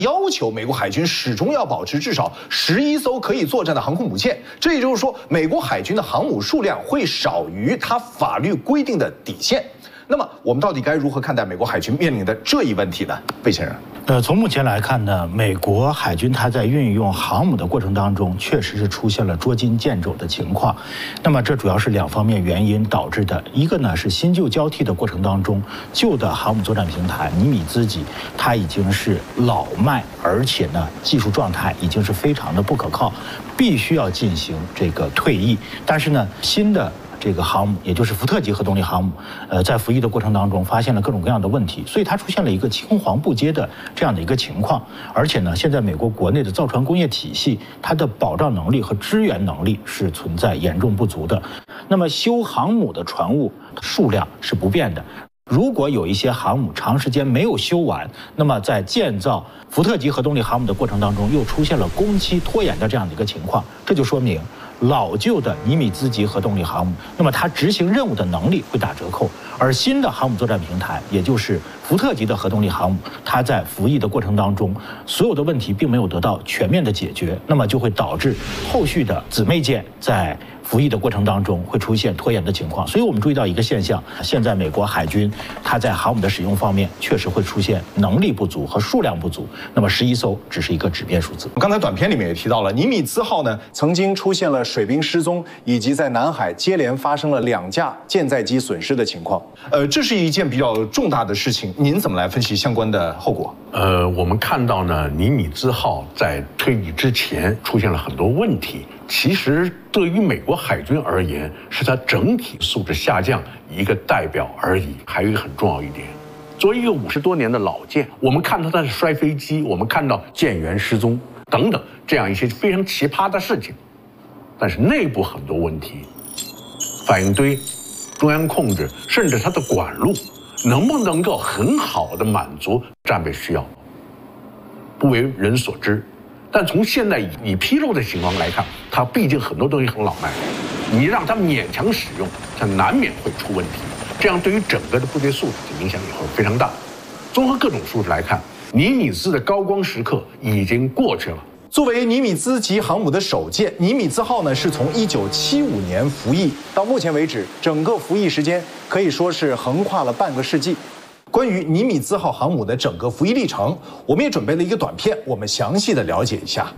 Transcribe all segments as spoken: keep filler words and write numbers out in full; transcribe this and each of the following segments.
要求美国海军始终要保持至少十一艘可以作战的航空母舰。这也就是说，美国海军的航母数量会少于它法律规定的底线。那么，我们到底该如何看待美国海军面临的这一问题呢？魏先生。 呃，从目前来看呢，美国海军它在运用航母的过程当中，确实是出现了捉襟见肘的情况。那么这主要是两方面原因导致的。一个呢是新旧交替的过程当中，旧的航母作战平台尼米兹级它已经是老迈，而且呢技术状态已经是非常的不可靠，必须要进行这个退役。但是呢，新的这个航母，也就是福特级核动力航母，呃，在服役的过程当中发现了各种各样的问题，所以它出现了一个青黄不接的这样的一个情况。而且呢，现在美国国内的造船工业体系，它的保障能力和支援能力是存在严重不足的。那么修航母的船坞数量是不变的。如果有一些航母长时间没有修完，那么在建造福特级核动力航母的过程当中，又出现了工期拖延的这样的一个情况，这就说明老旧的尼米兹级核动力航母，那么它执行任务的能力会打折扣，而新的航母作战平台，也就是福特级的核动力航母，它在服役的过程当中，所有的问题并没有得到全面的解决，那么就会导致后续的姊妹舰在服役的过程当中会出现拖延的情况。所以我们注意到一个现象，现在美国海军它在航母的使用方面确实会出现能力不足和数量不足，那么十一艘只是一个纸面数字。 刚才短片里面也提到了尼米兹号呢， 曾经出现了水兵失踪，以及在南海接连发生了两架舰载机损失的情况。 呃，这是一件比较重大的事情，您怎么来分析相关的后果？ 呃，我们看到呢，尼米兹号在退役之前出现了很多问题。其实对于美国海军而言，是它整体素质下降一个代表而已。还有一个很重要一点，作为一个五十多年的老舰，我们看到它是摔飞机，我们看到舰员失踪等等这样一些非常奇葩的事情，但是内部很多问题，反应堆、中央控制，甚至它的管路，能不能够很好的满足战备需要，不为人所知。但从现在已披露的情况来看，它毕竟很多东西很老迈，你让它勉强使用，它难免会出问题。这样对于整个的部队素质的影响也会非常大。综合各种数据来看，尼米兹的高光时刻已经过去了。 作为尼米兹级航母的首舰，尼米兹号呢是从一九七五年服役， 到目前为止，整个服役时间可以说是横跨了半个世纪。 关于尼米兹号航母的整个服役历程，我们也准备了一个短片，我们详细的了解一下。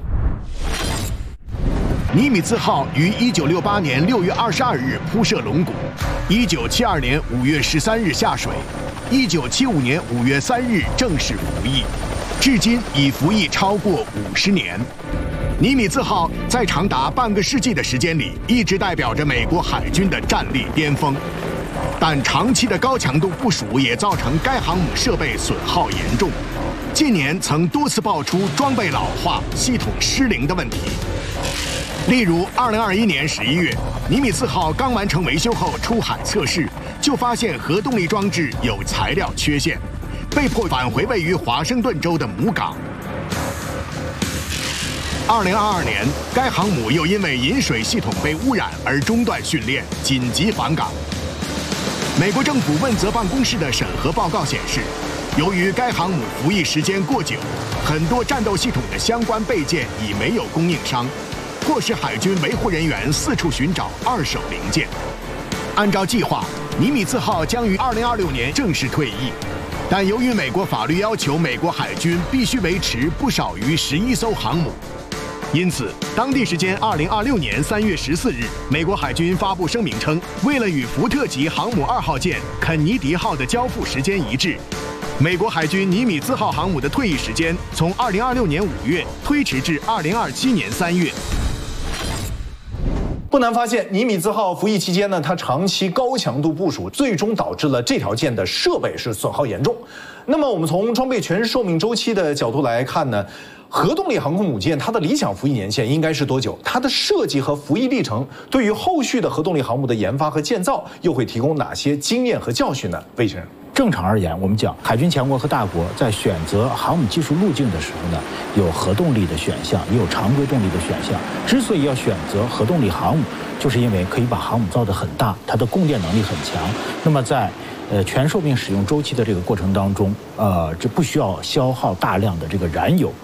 尼米兹号于一九六八年六月二十二日铺设龙骨，一九七二年五月十三日下水，一九七五年五月三日正式服役，至今已服役超过五十年。尼米兹号在长达半个世纪的时间里，一直代表着美国海军的战力巅峰。但长期的高强度部署也造成该航母设备损耗严重，近年曾多次爆出装备老化、系统失灵的问题。例如，二零二一年十一月，尼米兹号刚完成维修后出海测试，就发现核动力装置有材料缺陷，被迫返回位于华盛顿州的母港。二零二二年，该航母又因为饮水系统被污染而中断训练，紧急返港。美国政府问责办公室的审核报告显示，由于该航母服役时间过久，很多战斗系统的相关备件已没有供应商，迫使海军维护人员四处寻找二手零件。按照计划，尼米兹号将于二零二六年正式退役，但由于美国法律要求美国海军必须维持不少于十一艘航母，因此，当地时间二零二六年三月十四日，美国海军发布声明称，为了与福特级航母二号舰肯尼迪号的交付时间一致，美国海军尼米兹号航母的退役时间从二零二六年五月推迟至二零二七年三月。 不难发现，尼米兹号服役期间呢，它长期高强度部署，最终导致了这条舰的设备是损耗严重。那么，我们从装备全寿命周期的角度来看呢，核动力航空母舰它的理想服役年限应该是多久？它的设计和服役历程对于后续的核动力航母的研发和建造又会提供哪些经验和教训呢？魏先生。 正常而言，我们讲海军强国和大国在选择航母技术路径的时候呢，有核动力的选项，也有常规动力的选项。之所以要选择核动力航母，就是因为可以把航母造得很大，它的供电能力很强。那么在呃全寿命使用周期的这个过程当中，呃，这不需要消耗大量的这个燃油。